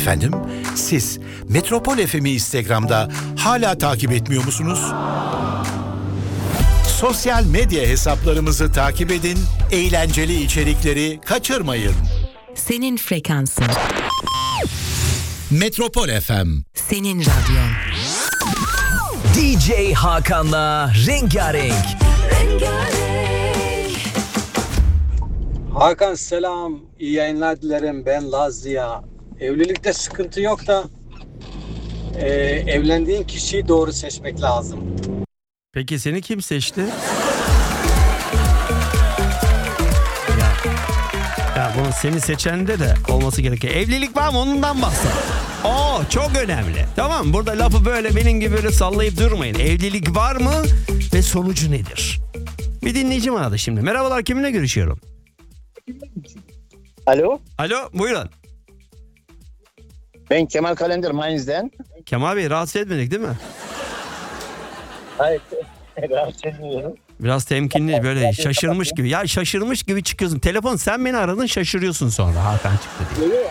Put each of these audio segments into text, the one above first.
Efendim, siz Metropol FM'i Instagram'da hala takip etmiyor musunuz? Sosyal medya hesaplarımızı takip edin, eğlenceli içerikleri kaçırmayın. Senin frekansın. Metropol FM. Senin radyon. DJ Hakan'la Rengarenk. Hakan selam, iyi yayınlar dilerim. Ben Lazia. Evlilikte sıkıntı yok da evlendiğin kişiyi doğru seçmek lazım. Peki seni kim seçti? Ya bunu seni seçende de olması gerekiyor. Evlilik var mı, ondan bahset. Çok önemli. Tamam, burada lafı böyle benim gibi böyle sallayıp durmayın. Evlilik var mı ve sonucu nedir? Bir dinleyicim aradı şimdi. Merhabalar, kiminle görüşüyorum? Alo, Alo, buyurun. ben Kemal Kalender Mainz'den. Kemal Bey, rahatsız etmedik değil mi? Hayır, rahatsız etmiyorum. Biraz temkinli, böyle şaşırmış gibi. Ya şaşırmış gibi çıkıyorsun. Telefon, sen beni aradın, şaşırıyorsun sonra. Hakan çıktı diye. Yok,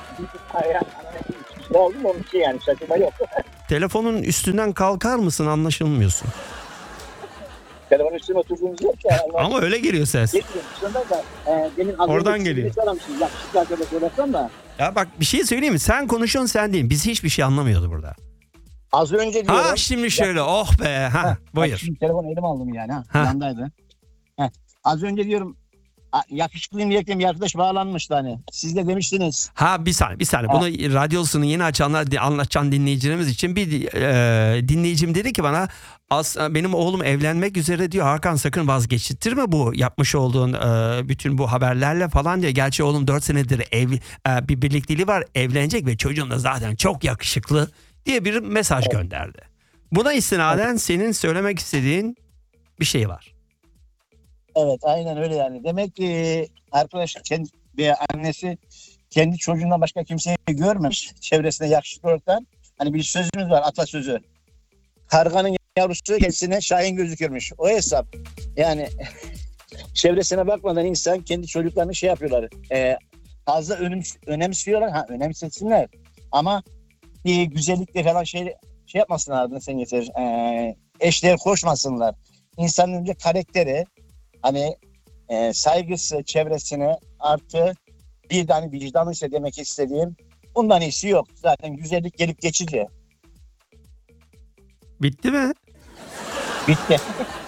ne oldu mu onun için yani şaşırma yok. Telefonun üstünden kalkar mısın, anlaşılmıyorsun. Telefonun üstüne oturduğumuz yok ya. Ama öyle geliyor ses. Oradan geliyor. Yakışıklı arkadaş uğraşsam da. Ya bak, bir şey söyleyeyim mi? Sen konuşuyorsun, sen değil. Biz hiçbir şey anlamıyordu burada. Az önce diyorum. Ha şimdi şöyle, oh be. Buyur. Şimdi telefonu elime aldım yani. Ha. Yandaydı. Az önce diyorum yakışıklıyım diyelim, bir arkadaş bağlanmıştı hani. Siz de demiştiniz. Bir saniye. Bunu radyosunu yeni açanlar, anlatacağım dinleyicilerimiz için bir dinleyicim dedi ki bana, benim oğlum evlenmek üzere diyor, Hakan sakın vazgeçirtme bu yapmış olduğun bütün bu haberlerle falan diyor. Gerçi oğlum 4 senedir bir birlikteliği var, evlenecek ve çocuğun da zaten çok yakışıklı diye bir mesaj gönderdi. Buna istinaden senin söylemek istediğin bir şey var. Evet, aynen öyle yani. Demek ki arkadaş annesi kendi çocuğundan başka kimseyi görmemiş. Çevresinde yakışıklı ortam. Hani bir sözümüz var, atasözü. Karganın yavrusu kendisine şahin gözükürmüş. O hesap. Yani çevresine bakmadan insan kendi çocuklarını şey yapıyorlar. Fazla önemsiyorlar. Önemsesinler. Ama bir güzellikle falan şey yapmasınlar, adını sen getir. Eşler koşmasınlar. İnsanın önce karakteri, hani saygısı çevresine, artı bir tane vicdanı ise demek istediğim, bundan iyisi yok. Zaten güzellik gelip geçici. Bitti mi? Bitti.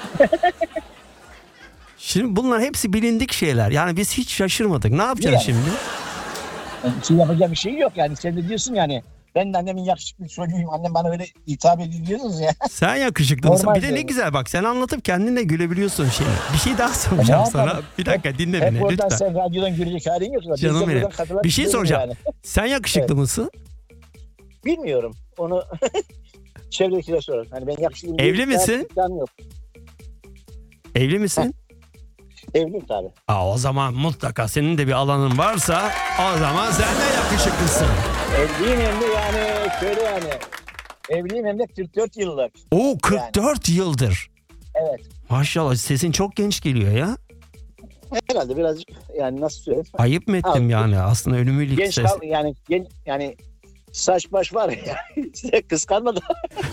Şimdi bunlar hepsi bilindik şeyler. Yani biz hiç şaşırmadık. Ne yapacağız Yani. şimdi? Yani yapacak bir şey yok yani. Sen de diyorsun yani, ben de annemin yakışıklı çocuğuyum, annem bana öyle hitap ediyorsunuz ya. Sen yakışıklı mısın? Bir de ne diyorum. güzel bak, sen anlatıp kendin de gülebiliyorsun şimdi. Bir şey daha soracağım sana. Bir dakika, dinle Hep beni oradan lütfen. sen radyodan görecek halin yok. Biz de Canım benim. buradan katılan Bir şey biliyorum soracağım. yani. Sen yakışıklı mısın? Bilmiyorum. Onu çevredekiler sorar. Hani ben yakışıklıyım. Evli misin? Yok. Evli misin? Evliyim tabii. O zaman mutlaka senin de bir alanın varsa o zaman sen de yakışıklısın. Evliyim hem de yani şöyle yani. Evliyim hem de 44 yıllık. 44 yıldır. Evet. Maşallah, sesin çok genç geliyor ya. Herhalde birazcık yani nasıl söyleyeyim. Ayıp mı ettim yani? Aslında ölümüyle Genç ses. yani saç baş var ya. Size kıskanma da.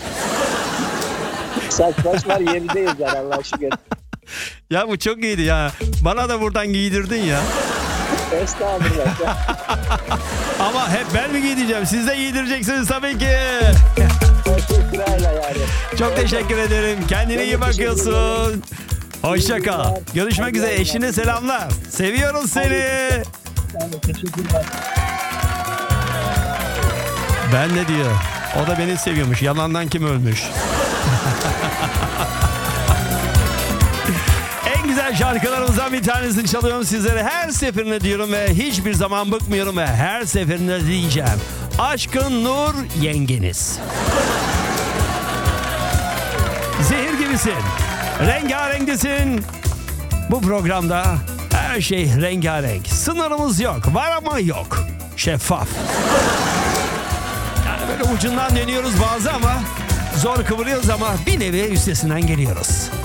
Saç baş var, yerindeyiz yani Allah'a şükür. Ya bu çok iyiydi ya. Bana da buradan giydirdin ya. Estağfurullah. Ama hep ben mi giydireceğim? Siz de giydireceksiniz tabii ki. Teşekkürler yani. Çok teşekkür ederim. Kendine iyi bakıyorsun. Hoşça kal. Görüşmek üzere. Eşine selamlar. Seviyoruz seni. Teşekkürler. Ben ne diyor? O da beni seviyormuş. Yalandan kim ölmüş? En güzel şarkılarımızdan bir tanesini çalıyorum sizlere. Her seferinde diyorum ve hiçbir zaman bıkmıyorum ve her seferinde diyeceğim. Aşkın Nur yengeniz. Zehir gibisin. Rengarenklisin. Bu programda her şey rengarenk. Sınırımız yok. Var ama yok. Şeffaf. Yani böyle ucundan dönüyoruz bazı ama zor kıvırıyoruz ama bir nevi üstesinden geliyoruz.